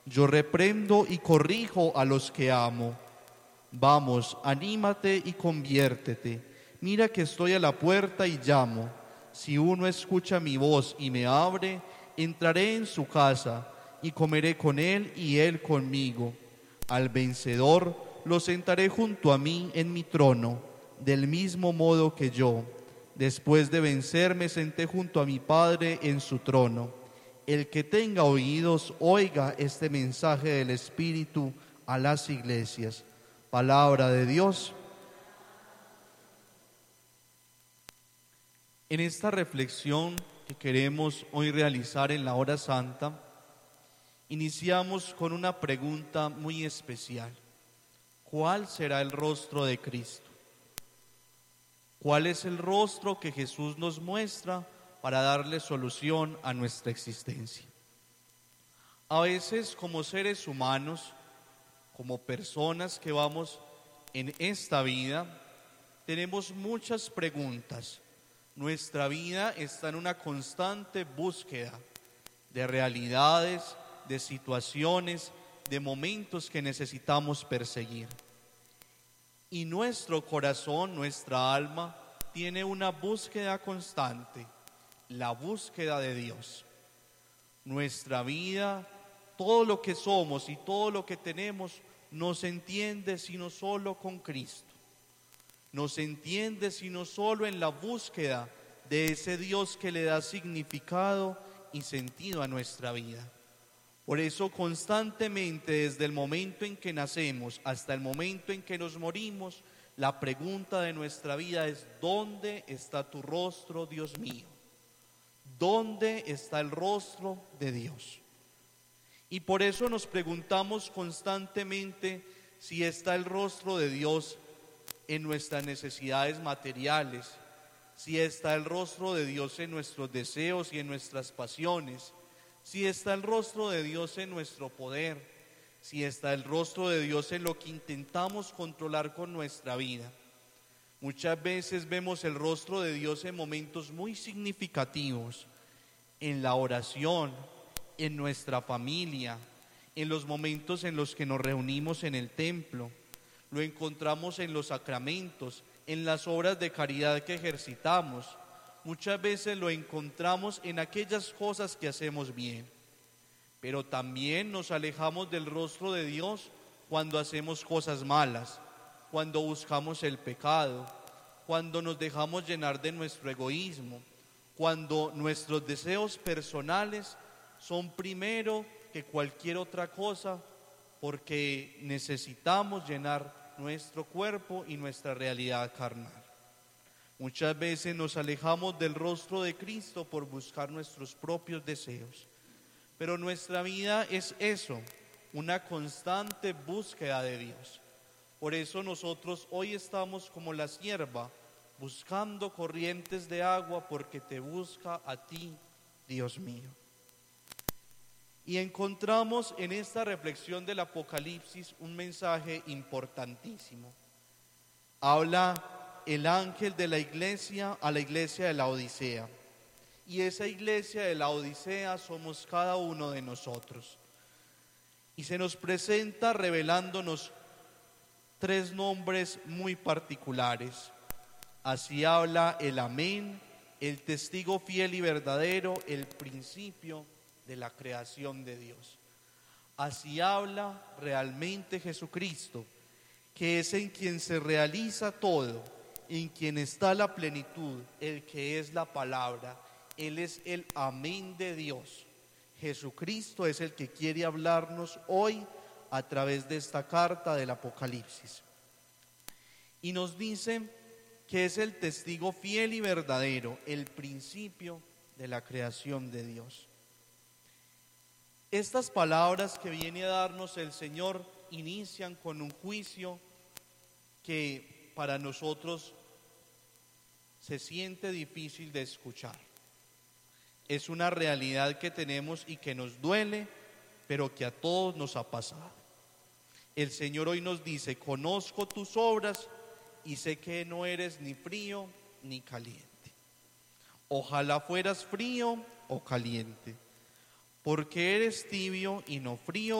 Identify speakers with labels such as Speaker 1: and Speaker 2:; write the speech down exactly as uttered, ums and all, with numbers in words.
Speaker 1: Yo reprendo y corrijo a los que amo. Vamos, anímate y conviértete. Mira que estoy a la puerta y llamo. Si uno escucha mi voz y me abre, entraré en su casa y comeré con él y él conmigo. Al vencedor lo sentaré junto a mí en mi trono, del mismo modo que yo, después de vencer, me senté junto a mi Padre en su trono. El que tenga oídos, oiga este mensaje del Espíritu a las iglesias. Palabra de Dios. En esta reflexión que queremos hoy realizar en la hora santa, iniciamos con una pregunta muy especial. ¿Cuál será el rostro de Cristo? ¿Cuál es el rostro que Jesús nos muestra para darle solución a nuestra existencia? A veces, como seres humanos, como personas que vamos en esta vida, tenemos muchas preguntas. Nuestra vida está en una constante búsqueda de realidades, de situaciones, de momentos que necesitamos perseguir. Y nuestro corazón, nuestra alma, tiene una búsqueda constante, la búsqueda de Dios. Nuestra vida, todo lo que somos y todo lo que tenemos, no se entiende sino solo con Cristo. No se entiende sino solo en la búsqueda de ese Dios que le da significado y sentido a nuestra vida. Por eso constantemente, desde el momento en que nacemos hasta el momento en que nos morimos, la pregunta de nuestra vida es: ¿dónde está tu rostro, Dios mío? ¿Dónde está el rostro de Dios? Y por eso nos preguntamos constantemente si está el rostro de Dios en nuestras necesidades materiales, si está el rostro de Dios en nuestros deseos y en nuestras pasiones, si está el rostro de Dios en nuestro poder, si está el rostro de Dios en lo que intentamos controlar con nuestra vida. Muchas veces vemos el rostro de Dios en momentos muy significativos, en la oración, en nuestra familia, en los momentos en los que nos reunimos en el templo. Lo encontramos en los sacramentos, en las obras de caridad que ejercitamos. Muchas veces lo encontramos en aquellas cosas que hacemos bien, pero también nos alejamos del rostro de Dios cuando hacemos cosas malas, cuando buscamos el pecado, cuando nos dejamos llenar de nuestro egoísmo, cuando nuestros deseos personales son primero que cualquier otra cosa, porque necesitamos llenar nuestro cuerpo y nuestra realidad carnal. Muchas veces nos alejamos del rostro de Cristo por buscar nuestros propios deseos. Pero nuestra vida es eso, una constante búsqueda de Dios. Por eso nosotros hoy estamos como la sierva, buscando corrientes de agua, porque te busca a ti, Dios mío. Y encontramos en esta reflexión del Apocalipsis un mensaje importantísimo. Habla el ángel de la iglesia a la iglesia de la Odisea. Y esa iglesia de la Odisea somos cada uno de nosotros. Y se nos presenta revelándonos tres nombres muy particulares. Así habla el Amén, el testigo fiel y verdadero, el principio de la creación de Dios. Así habla realmente Jesucristo, que es en quien se realiza todo, en quien está la plenitud, el que es la palabra. Él es el Amén de Dios. Jesucristo es el que quiere hablarnos hoy a través de esta carta del Apocalipsis. Y nos dice que es el testigo fiel y verdadero, el principio de la creación de Dios. Estas palabras que viene a darnos el Señor inician con un juicio que para nosotros se siente difícil de escuchar. Es una realidad que tenemos y que nos duele, pero que a todos nos ha pasado. El Señor hoy nos dice: conozco tus obras y sé que no eres ni frío ni caliente. Ojalá fueras frío o caliente, porque eres tibio y no frío